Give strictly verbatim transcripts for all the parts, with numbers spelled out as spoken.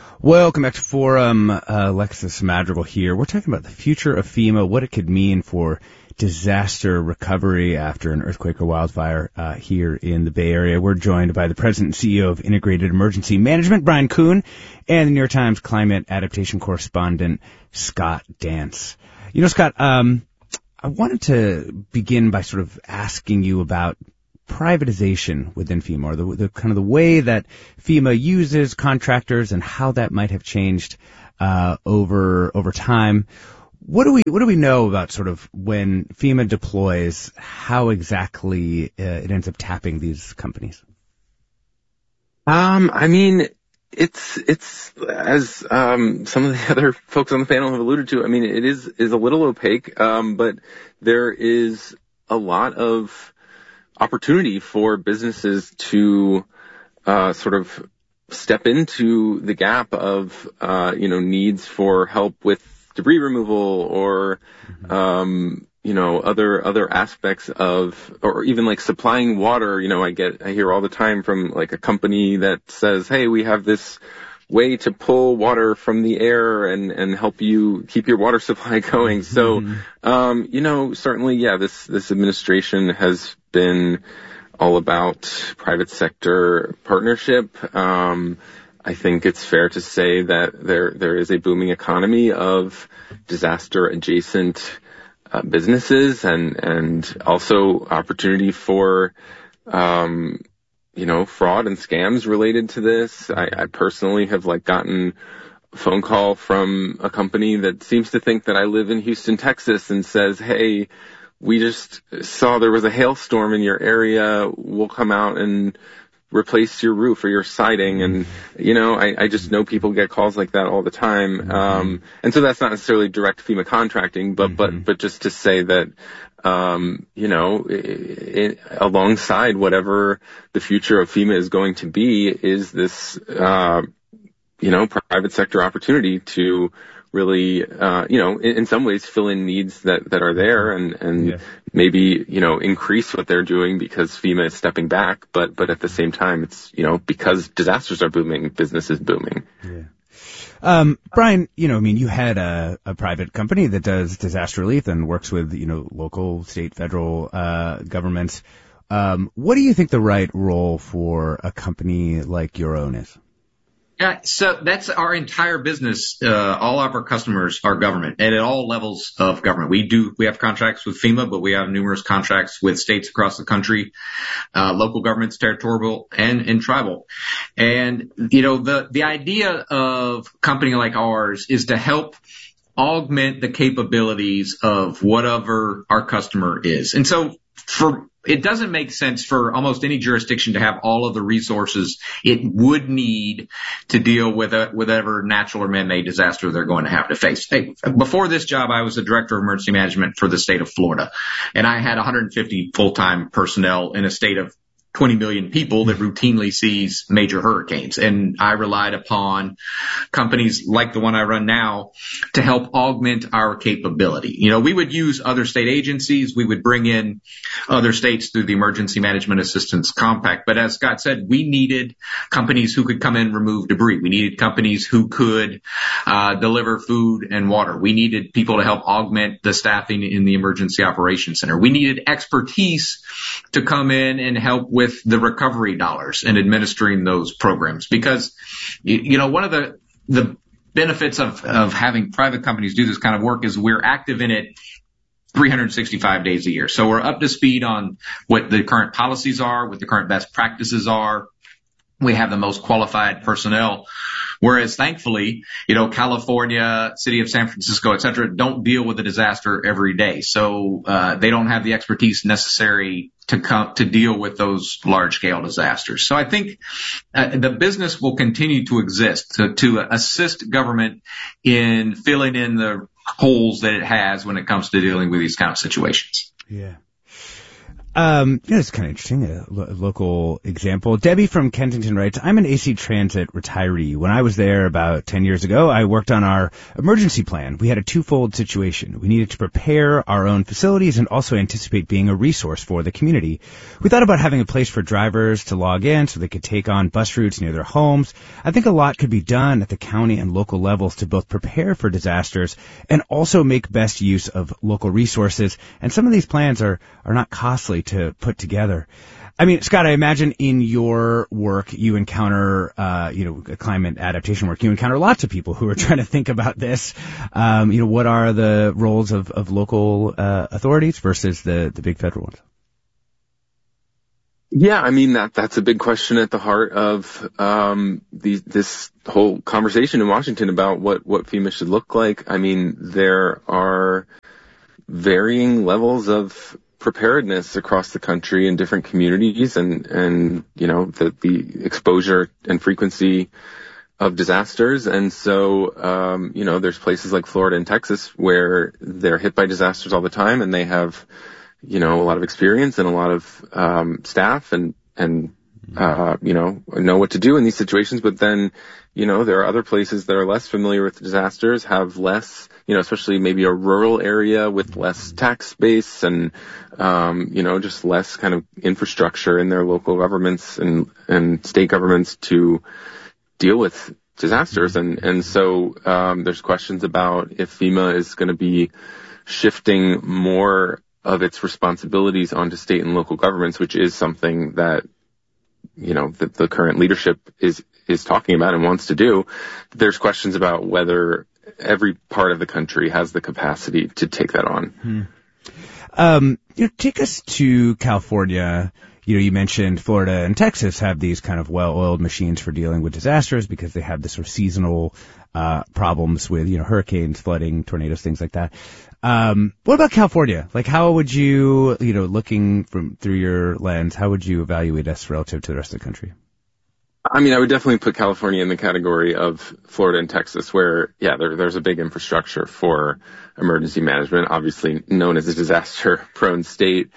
Welcome back to Forum. Uh, Alexis Madrigal here. We're talking about the future of FEMA, what it could mean for disaster recovery after an earthquake or wildfire uh, here in the Bay Area. We're joined by the president and C E O of Integrated Emergency Management, Brian Kuhn, and the New York Times climate adaptation correspondent, Scott Dance. You know, Scott, um, I wanted to begin by sort of asking you about privatization within FEMA, or the, the kind of the way that FEMA uses contractors and how that might have changed uh, over over time. What do we what do we know about sort of when FEMA deploys, how exactly uh, it ends up tapping these companies? Um, I mean, it's it's as um, some of the other folks on the panel have alluded to. I mean, it is is a little opaque, um, but there is a lot of opportunity for businesses to uh, sort of step into the gap of uh, you know needs for help with debris removal or mm-hmm. um, you know other other aspects of, or even like supplying water. You know, I get I hear all the time from like a company that says, "Hey, we have this way to pull water from the air and, and help you keep your water supply going." So, um, you know, certainly, yeah, this, this administration has been all about private sector partnership. Um, I think it's fair to say that there, there is a booming economy of disaster adjacent uh, businesses and, and also opportunity for, um, you know, fraud and scams related to this. I, I personally have like gotten a phone call from a company that seems to think that I live in Houston, Texas, and says, "Hey, we just saw there was a hailstorm in your area. We'll come out and replace your roof or your siding." And, you know, I, I just know people get calls like that all the time. Mm-hmm. Um, and so that's not necessarily direct FEMA contracting, but, mm-hmm. but, but just to say that, um, you know, it, it, alongside whatever the future of FEMA is going to be is this, uh, you know, private sector opportunity to really, uh, you know, in, in some ways fill in needs that, that are there and, and yeah. maybe, you know, increase what they're doing because FEMA is stepping back. But, but at the same time, it's, you know, because disasters are booming, business is booming. Yeah. Um, Brian, you know, I mean, you had a, a private company that does disaster relief and works with, you know, local, state, federal, uh, governments. Um, what do you think the right role for a company like your own is? Yeah, so that's our entire business. Uh, all of our customers are government, and at all levels of government. We do, we have contracts with FEMA, but we have numerous contracts with states across the country, uh, local governments, territorial and, and tribal. And, you know, the, the idea of a company like ours is to help augment the capabilities of whatever our customer is. And so for, it doesn't make sense for almost any jurisdiction to have all of the resources it would need to deal with a, whatever natural or man-made disaster they're going to have to face. Hey, before this job, I was the director of emergency management for the state of Florida, and I had one hundred fifty full-time personnel in a state of twenty million people that routinely sees major hurricanes. And I relied upon companies like the one I run now to help augment our capability. You know, we would use other state agencies. We would bring in other states through the Emergency Management Assistance Compact. But as Scott said, we needed companies who could come in and remove debris. We needed companies who could uh, deliver food and water. We needed people to help augment the staffing in the Emergency Operations Center. We needed expertise to come in and help with with the recovery dollars and administering those programs. Because, you know, one of the, the benefits of, of having private companies do this kind of work is we're active in it three hundred sixty-five days a year. So we're up to speed on what the current policies are, what the current best practices are. We have the most qualified personnel. Whereas thankfully, you know, California, city of San Francisco, et cetera, don't deal with a disaster every day. So, uh, they don't have the expertise necessary to come, to deal with those large scale disasters. So I think, uh, the business will continue to exist to, to assist government in filling in the holes that it has when it comes to dealing with these kind of situations. Yeah. Um, you know, it's kind of interesting, a, lo- a local example. Debbie from Kensington writes, I'm an A C Transit retiree. When I was there about ten years ago, I worked on our emergency plan. We had a twofold situation. We needed to prepare our own facilities and also anticipate being a resource for the community. We thought about having a place for drivers to log in so they could take on bus routes near their homes. I think a lot could be done at the county and local levels to both prepare for disasters and also make best use of local resources. And some of these plans are, are not costly to put together. I mean, Scott, I imagine in your work you encounter, uh, you know, climate adaptation work, you encounter lots of people who are trying to think about this. Um, you know, what are the roles of, of local uh, authorities versus the, the big federal ones? Yeah, I mean, that that's a big question at the heart of um, the, this whole conversation in Washington about what, what FEMA should look like. I mean, there are varying levels of preparedness across the country in different communities, and, and you know, the, the exposure and frequency of disasters. And so, um, you know, there's places like Florida and Texas where they're hit by disasters all the time, and they have, you know, a lot of experience and a lot of um, staff and, and uh, you know, know what to do in these situations. But then, you know, there are other places that are less familiar with disasters, have less, you know, especially maybe a rural area with less tax base and, um, you know, just less kind of infrastructure in their local governments and, and state governments to deal with disasters. And, and so, um, there's questions about if FEMA is going to be shifting more of its responsibilities onto state and local governments, which is something that, you know, that the current leadership is, is talking about and wants to do. There's questions about whether every part of the country has the capacity to take that on. Hmm. Um, you know, take us to California. You know, you mentioned Florida and Texas have these kind of well-oiled machines for dealing with disasters because they have this sort of seasonal uh problems with, you know, hurricanes, flooding, tornadoes, things like that. Um, what about California? Like, how would you, you know, looking from through your lens, how would you evaluate us relative to the rest of the country? I mean, I would definitely put California in the category of Florida and Texas where, yeah, there, there's a big infrastructure for emergency management, obviously known as a disaster-prone state.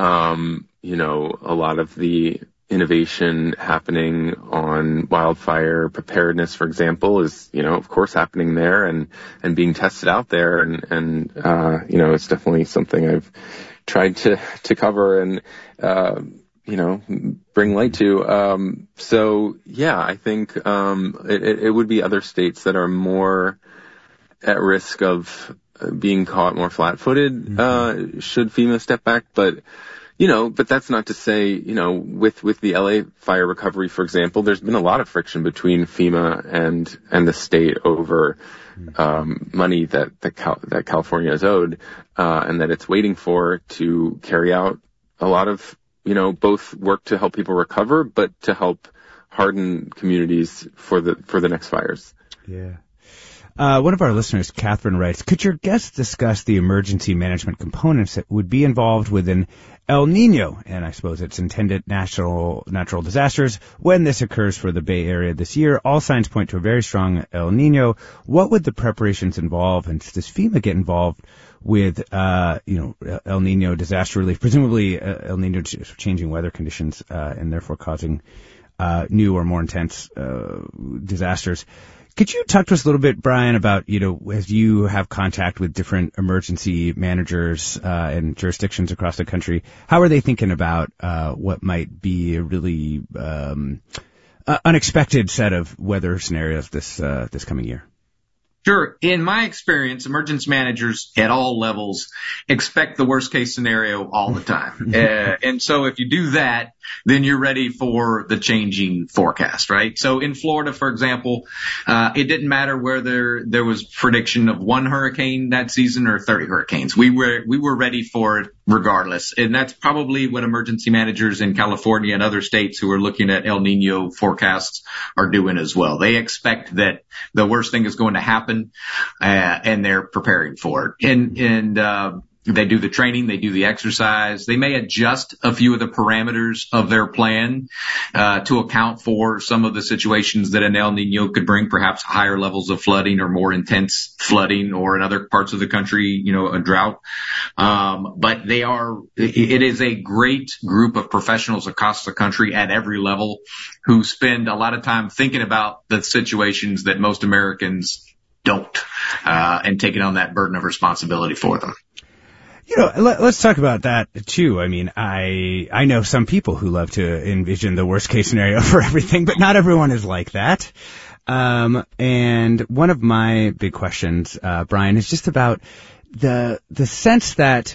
Um, you know, a lot of the innovation happening on wildfire preparedness, for example, is, you know, of course happening there and, and being tested out there. And, and, uh, you know, it's definitely something I've tried to, to cover and, uh, you know, bring light to. Um, so yeah, I think, um, it, it would be other states that are more at risk of being caught more flat-footed, mm-hmm. uh, should FEMA step back. But, you know, but that's not to say, you know, with, with the L A fire recovery, for example, there's been a lot of friction between FEMA and, and the state over, um, money that, that, Cal- that California is owed, uh, and that it's waiting for to carry out a lot of, you know, both work to help people recover, but to help harden communities for the, for the next fires. Yeah. Uh, one of our listeners, Catherine, writes, could your guests discuss the emergency management components that would be involved with an El Nino, and I suppose it's intended natural natural disasters, when this occurs for the Bay Area this year? All signs point to a very strong El Nino. What would the preparations involve, and does FEMA get involved with, uh, you know, El Nino disaster relief? Presumably, uh, El Nino changing weather conditions, uh, and therefore causing uh, new or more intense uh, disasters. Could you talk to us a little bit, Brian, about, you know, as you have contact with different emergency managers uh, and jurisdictions across the country, how are they thinking about uh, what might be a really um, uh, unexpected set of weather scenarios this uh, this coming year? Sure. In my experience, emergency managers at all levels expect the worst case scenario all the time. uh, and so if you do that, then you're ready for the changing forecast, right? So in Florida, for example, uh, it didn't matter whether there was prediction of one hurricane that season or thirty hurricanes. We were, we were ready for it regardless. And that's probably what emergency managers in California and other states who are looking at El Nino forecasts are doing as well. They expect that the worst thing is going to happen, uh, and they're preparing for it. And, and, uh, They do the training, they do the exercise. They may adjust a few of the parameters of their plan uh, to account for some of the situations that an El Nino could bring, perhaps higher levels of flooding or more intense flooding, or in other parts of the country, you know, a drought. Um, but they are, it is a great group of professionals across the country at every level who spend a lot of time thinking about the situations that most Americans don't, uh, and taking on that burden of responsibility for them. You know, let, let's talk about that too. I mean, I I know some people who love to envision the worst case scenario for everything, but not everyone is like that. Um, and one of my big questions, uh, Brian, is just about the the sense that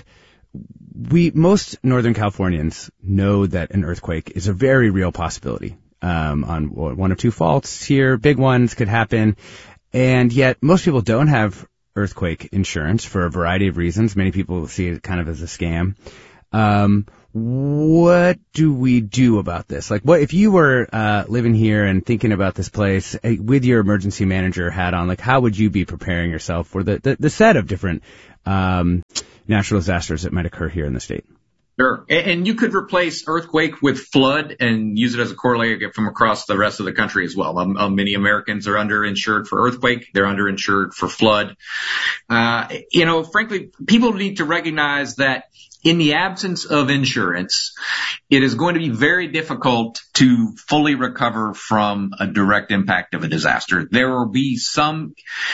we most Northern Californians know that an earthquake is a very real possibility. Um, on one of two faults here, big ones could happen, and yet most people don't have earthquake insurance for a variety of reasons. Many people see it kind of as a scam. Um, what do we do about this? Like, what if you were uh, living here and thinking about this place uh, with your emergency manager hat on? Like, how would you be preparing yourself for the the, the set of different um, natural disasters that might occur here in the state? Sure. And you could replace earthquake with flood and use it as a corollary from across the rest of the country as well. Um, um, many Americans are underinsured for earthquake. They're underinsured for flood. Uh, you know, frankly, people need to recognize that in the absence of insurance, it is going to be very difficult to fully recover from a direct impact of a disaster. There will be some,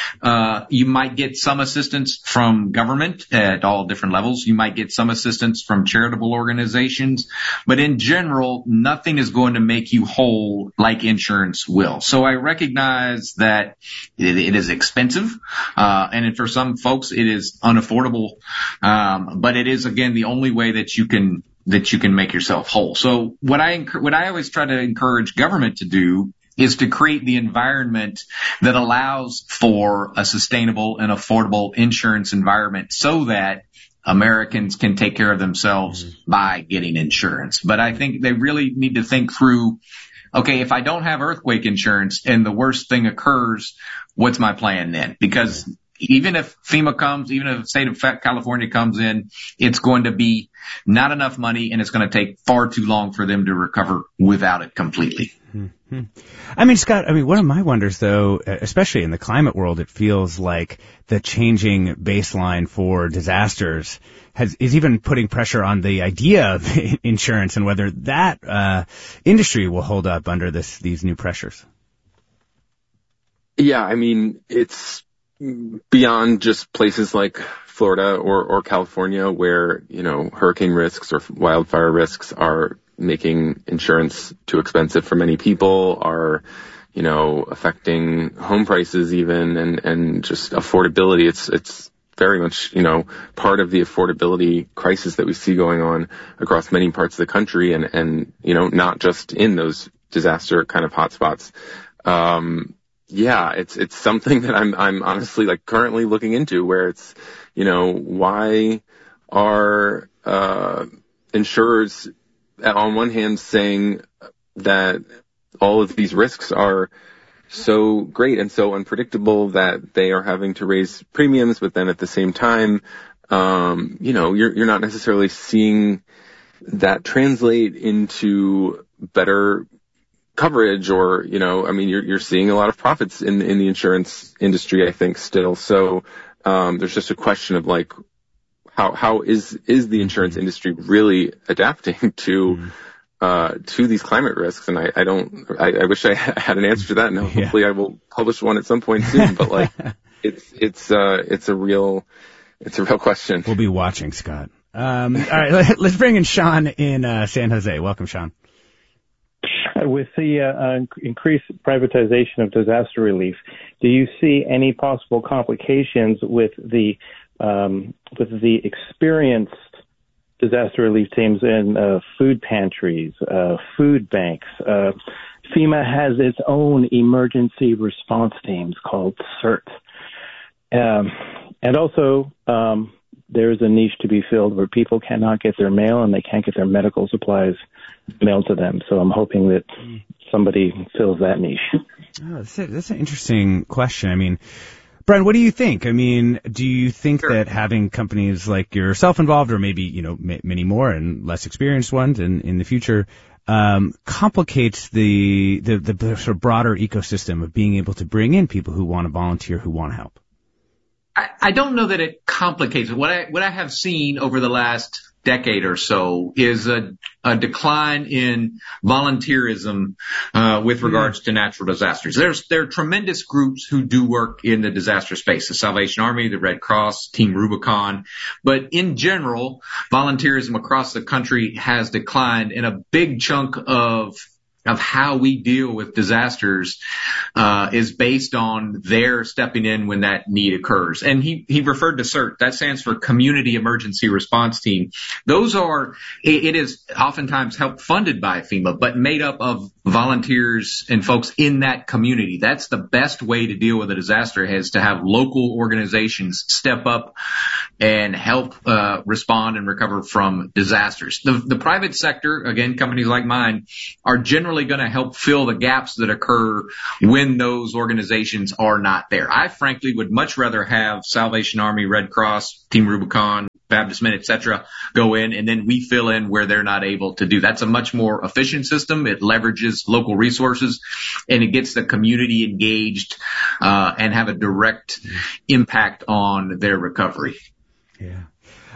uh, you might get some assistance from government at all different levels. You might get some assistance from charitable organizations, but in general, nothing is going to make you whole like insurance will. So I recognize that it, it is expensive, uh, and for some folks, it is unaffordable. Um, but it is, again, the only way that you can that you can make yourself whole. So what I what I always try to encourage government to do is to create the environment that allows for a sustainable and affordable insurance environment so that Americans can take care of themselves mm-hmm. by getting insurance. But I think they really need to think through, okay, if I don't have earthquake insurance and the worst thing occurs, what's my plan then? Because even if FEMA comes, even if the state of California comes in, it's going to be not enough money, and it's going to take far too long for them to recover without it completely. Mm-hmm. I mean, Scott, I mean, one of my wonders, though, especially in the climate world, it feels like the changing baseline for disasters has is even putting pressure on the idea of insurance and whether that uh, industry will hold up under this these new pressures. Yeah, I mean, it's beyond just places like Florida or, or California where, you know, hurricane risks or wildfire risks are making insurance too expensive for many people, are, you know, affecting home prices even, and, and just affordability. It's, it's very much, you know, part of the affordability crisis that we see going on across many parts of the country, and, and, you know, not just in those disaster kind of hotspots. Um, Yeah, it's it's something that I'm I'm honestly like currently looking into, where it's, you know, why are uh, insurers on one hand saying that all of these risks are so great and so unpredictable that they are having to raise premiums, but then at the same time, um, you know, you're you're not necessarily seeing that translate into better coverage, or, you know, I mean, you're, you're seeing a lot of profits in, in the insurance industry, I think, still. So, um, there's just a question of like, how, how is, is the insurance industry really adapting to, uh, to these climate risks? And I, I don't, I, I wish I had an answer to that. And hopefully yeah. I will publish one at some point soon, but like, it's, it's, uh, it's a real, it's a real question. We'll be watching, Scott. Um, all right, let's bring in Sean in, uh, San Jose. Welcome, Sean. With the uh, increased privatization of disaster relief, do you see any possible complications with the um, with the experienced disaster relief teams in uh, food pantries, uh, food banks? Uh, FEMA has its own emergency response teams called CERT. Um, and also, um, there's a niche to be filled where people cannot get their mail and they can't get their medical supplies mailed to them. So I'm hoping that somebody fills that niche. Oh, that's, a, that's an interesting question. I mean, Brian, what do you think? I mean, do you think Sure. that having companies like yourself involved, or maybe, you know, m- many more and less experienced ones in, in the future, um, complicates the, the, the sort of broader ecosystem of being able to bring in people who want to volunteer, who want to help? I, I don't know that it complicates it. What I, what I have seen over the last decade or so is a, a decline in volunteerism uh, with regards to natural disasters. There's there are tremendous groups who do work in the disaster space, the Salvation Army, the Red Cross, Team Rubicon. But in general, volunteerism across the country has declined, and a big chunk of of how we deal with disasters uh is based on their stepping in when that need occurs. And he he referred to CERT. That stands for Community Emergency Response Team. Those are, it is oftentimes help funded by FEMA, but made up of volunteers and folks in that community. That's the best way to deal with a disaster, is to have local organizations step up and help uh respond and recover from disasters. The, the private sector, again, companies like mine, are generally going to help fill the gaps that occur when those organizations are not there. I frankly would much rather have Salvation Army, Red Cross, Team Rubicon, Baptist Men, et cetera, go in, and then we fill in where they're not able to do. That's a much more efficient system. It leverages local resources, and it gets the community engaged uh, and have a direct impact on their recovery. Yeah.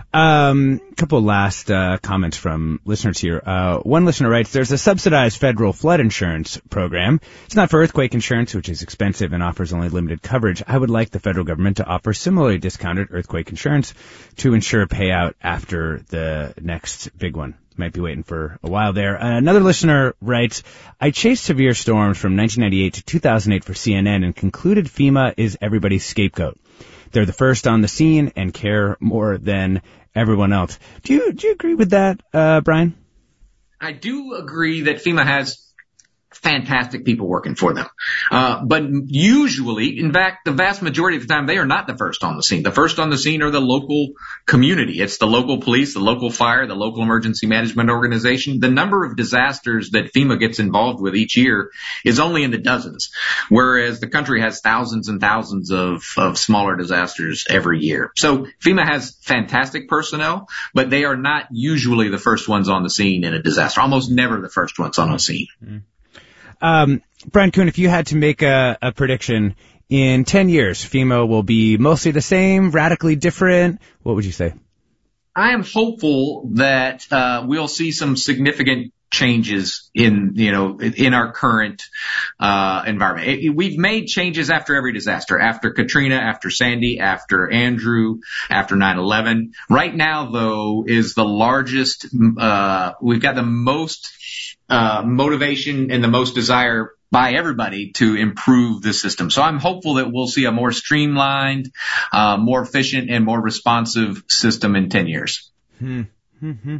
Um, couple last uh, comments from listeners here. Uh, one listener writes, there's a subsidized federal flood insurance program. It's not for earthquake insurance, which is expensive and offers only limited coverage. I would like the federal government to offer similarly discounted earthquake insurance to ensure a payout after the next big one. Might be waiting for a while there. Uh, another listener writes, I chased severe storms from nineteen ninety-eight to two thousand eight for C N N and concluded FEMA is everybody's scapegoat. They're the first on the scene and care more than everyone else. Do you do you agree with that, uh, Brian? I do agree that FEMA has fantastic people working for them. Uh, but usually, in fact, the vast majority of the time, they are not the first on the scene. The first on the scene are the local community. It's the local police, the local fire, the local emergency management organization. The number of disasters that FEMA gets involved with each year is only in the dozens, whereas the country has thousands and thousands of, of smaller disasters every year. So FEMA has fantastic personnel, but they are not usually the first ones on the scene in a disaster. Almost never the first ones on the scene. Mm-hmm. Um, Brian Kuhn, if you had to make a, a prediction, in ten years, FEMA will be mostly the same, radically different, what would you say? I am hopeful that uh, we'll see some significant changes in, you know, in our current uh environment. It, we've made changes after every disaster, after Katrina, after Sandy, after Andrew, after nine eleven. Right now, though, is the largest, uh we've got the most uh motivation and the most desire by everybody to improve the system. So I'm hopeful that we'll see a more streamlined, uh more efficient, and more responsive system in ten years. Hmm. Mm-hmm.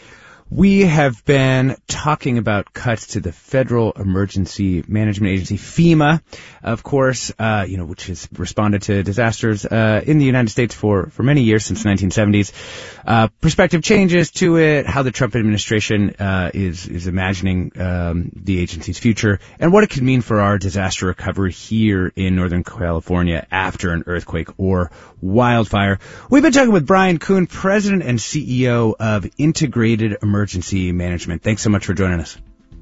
We have been talking about cuts to the Federal Emergency Management Agency, FEMA, of course, uh, you know, which has responded to disasters uh, in the United States for, for many years, since the nineteen seventies. Uh, perspective changes to it, how the Trump administration uh, is is imagining um, the agency's future, and what it could mean for our disaster recovery here in Northern California after an earthquake or wildfire. We've been talking with Brian Kuhn, President and C E O of Integrated Emergency Management. Thanks so much for joining us.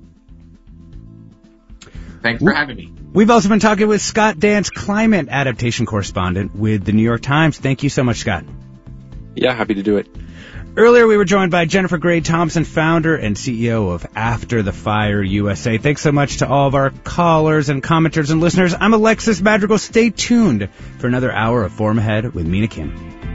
Thanks for having me. We've also been talking with Scott Dance, climate adaptation correspondent with the New York Times. Thank you so much, Scott. Yeah, happy to do it. Earlier, we were joined by Jennifer Gray Thompson, founder and C E O of After the Fire U S A. Thanks so much to all of our callers and commenters and listeners. I'm Alexis Madrigal. Stay tuned for another hour of Forum Ahead with Mina Kim.